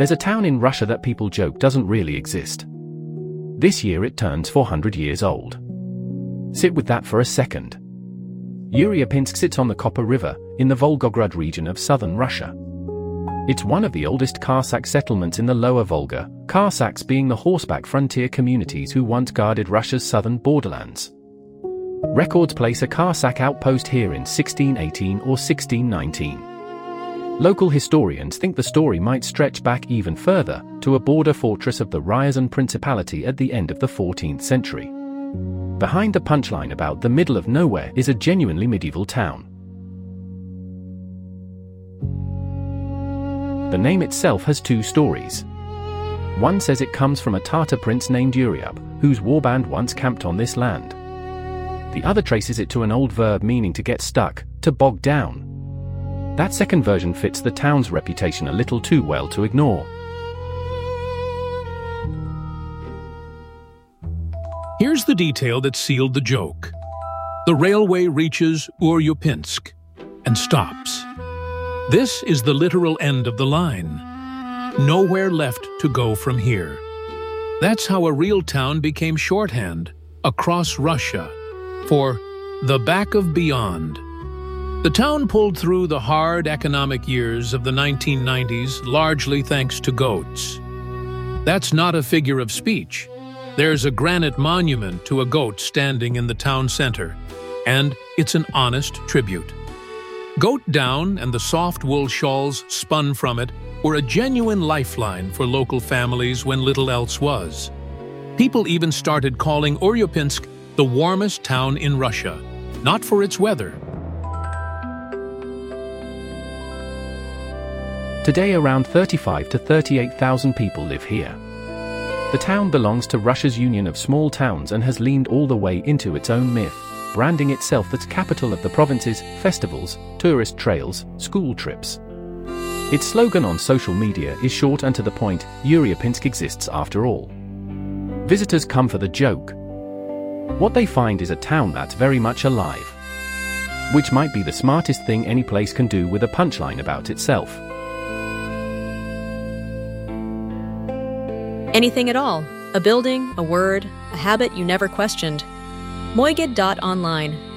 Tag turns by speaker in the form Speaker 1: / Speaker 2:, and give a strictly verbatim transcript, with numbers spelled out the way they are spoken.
Speaker 1: There's a town in Russia that people joke doesn't really exist. This year it turns four hundred years old. Sit with that for a second. Uryupinsk sits on the Koper River, in the Volgograd region of southern Russia. It's one of the oldest Cossack settlements in the lower Volga, Cossacks being the horseback frontier communities who once guarded Russia's southern borderlands. Records place a Cossack outpost here in sixteen eighteen or sixteen nineteen. Local historians think the story might stretch back even further, to a border fortress of the Ryazan Principality at the end of the fourteenth century. Behind the punchline about the middle of nowhere is a genuinely medieval town. The name itself has two stories. One says it comes from a Tatar prince named Uryup, whose warband once camped on this land. The other traces it to an old verb meaning to get stuck, to bog down. That second version fits the town's reputation a little too well to ignore.
Speaker 2: Here's the detail that sealed the joke. The railway reaches Uryupinsk and stops. This is the literal end of the line. Nowhere left to go from here. That's how a real town became shorthand across Russia for the back of beyond. The town pulled through the hard economic years of the nineteen nineties largely thanks to goats. That's not a figure of speech. There's a granite monument to a goat standing in the town center, and it's an honest tribute. Goat down and the soft wool shawls spun from it were a genuine lifeline for local families when little else was. People even started calling Uryupinsk the warmest town in Russia, not for its weather.
Speaker 1: Today around thirty-five to thirty-eight thousand people live here. The town belongs to Russia's Union of Small Towns and has leaned all the way into its own myth, branding itself the capital of the provinces, festivals, tourist trails, school trips. Its slogan on social media is short and to the point: Uryupinsk exists after all. Visitors come for the joke. What they find is a town that's very much alive. Which might be the smartest thing any place can do with a punchline about itself.
Speaker 3: Anything at all. A building, a word, a habit you never questioned. Moigid dot online.